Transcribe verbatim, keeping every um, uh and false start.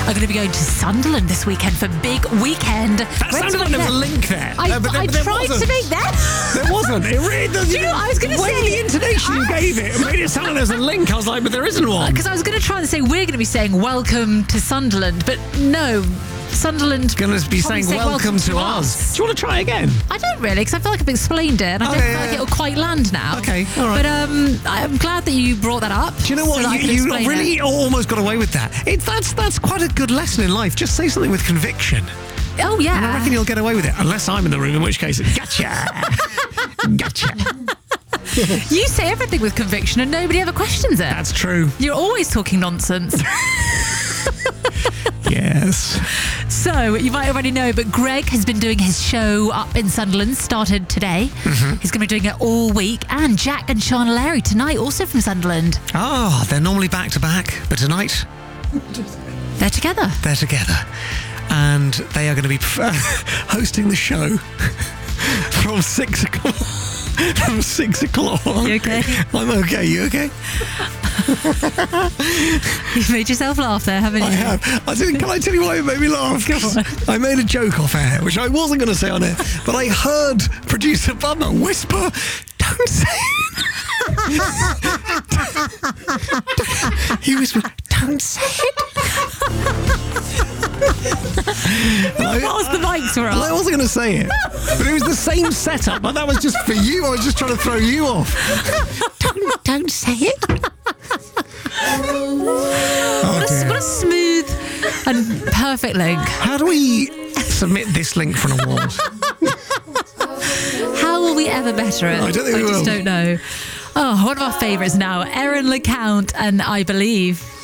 are going to be going to Sunderland this weekend for big weekend. That sounded like there was a link there. I, no, but there, I there tried wasn't. to make that. There wasn't. It really does. Do you know what I was going to When say? the intonation you gave it, it made it sound like there was a link. I was like, but there isn't one. Because I was going to try and say we're going to be saying welcome to Sunderland, but no. Sunderland Going to be saying say welcome, to us. Do you want to try again? I don't really, because I feel like I've explained it, and I Oh, don't yeah, feel yeah, like yeah. it'll quite land now. Okay, all right. But um, I'm glad that you brought that up. Do you know what? so that I you can you explain really it. almost got away with that. It, that's that's quite a good lesson in life. Just say something with conviction. Oh yeah. And I reckon you'll get away with it, unless I'm in the room, in which case, gotcha, gotcha. You say everything with conviction, and nobody ever questions it. That's true. You're always talking nonsense. Yes. So, you might already know, but Greg has been doing his show up in Sunderland, started today. Mm-hmm. He's going to be doing it all week. And Jack and Sean Larry tonight, also from Sunderland. Oh, they're normally back to back, but tonight They're together. they're together. And they are going to be hosting the show from six o'clock. From six o'clock. You okay? I'm okay. You okay? You've made yourself laugh there, haven't you? I have. I didn't, can I tell you why it made me laugh? Go on. I made a joke off air, which I wasn't going to say on air, but I heard producer Bummer whisper, "Don't say it." He whispered, "Don't say it." Not whilst the mics were Well, I up. wasn't going to say it, but it was the same setup, but that was just for you. I was just trying to throw you off. Don't, don't say it. Oh, What a, dear. what a smooth and perfect link. How do we submit this link for an award? How will we ever better it? I don't think we just will. don't know. Oh, one of our favourites now, Erin LeCount, and I believe